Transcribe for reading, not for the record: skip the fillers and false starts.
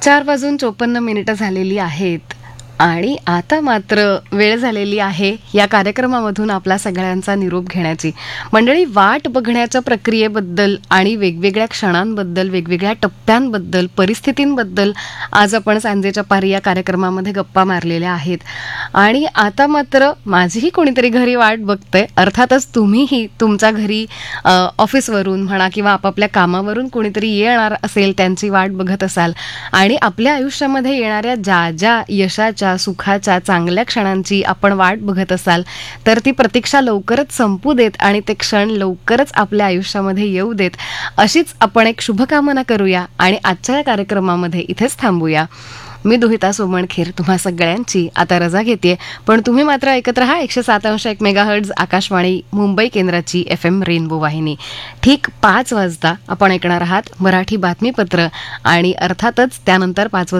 4:54 झालेली आहेत आणि आता मात्र वेळ झालेली आहे या कार्यक्रमामधून आपला सगळ्यांचा निरोप घेण्याची. मंडळी, वाट बघण्याच्या प्रक्रियेबद्दल आणि वेगवेगळ्या क्षणांबद्दल, वेगवेगळ्या टप्प्यांबद्दल, परिस्थितींबद्दल आज आपण सांजेच्या पारी या कार्यक्रमामध्ये गप्पा मारलेल्या आहेत. आणि आता मात्र माझीही कोणीतरी घरी वाट बघतंय. अर्थातच तुम्हीही तुमच्या घरी ऑफिसवरून म्हणा किंवा आपापल्या कामावरून कोणीतरी येणार असेल, त्यांची वाट बघत असाल आणि आपल्या आयुष्यामध्ये येणाऱ्या ज्या ज्या यशाच्या, सुखाच्या, चांगल्या क्षणांची आपण वाट बघत असाल, तर ती प्रतीक्षा लवकरच संपू देत आणि ते क्षण लवकरच आपल्या आयुष्यामध्ये येऊ देत, अशीच आपण एक शुभकामना करूया आणि आजच्या या कार्यक्रमामध्ये इथेच थांबूया. मी दुहिता सोमणखेर तुम्हा सगळ्यांची आता रजा घेते, पण तुम्ही मात्र ऐकत रहा 107.1 मेगाहर्ट्झ आकाशवाणी मुंबई केंद्राची FM रेनबो वाहिनी. ठीक 5 वाजता आपण ऐकणार आहात मराठी बातमीपत्र आणि अर्थातच त्यानंतर 5